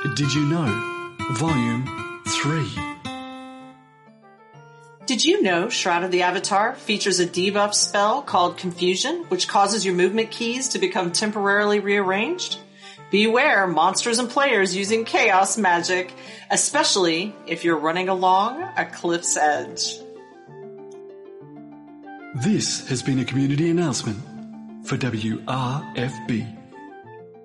Did You Know? Volume 3. Did you know Shroud of the Avatar features a debuff spell called Confusion, which causes your movement keys to become temporarily rearranged? Beware monsters and players using chaos magic, especially if you're running along a cliff's edge. This has been a community announcement for WRFB.